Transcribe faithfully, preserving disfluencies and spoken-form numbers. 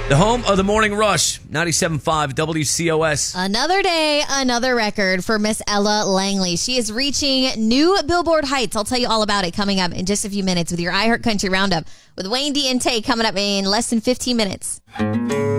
The home of the Morning Rush, ninety-seven point five W C O S. Another day, another record for Miss Ella Langley. She is reaching new Billboard heights. I'll tell you all about it coming up in just a few minutes with your iHeart Country Roundup with Wayne D and Tay coming up in less than fifteen minutes.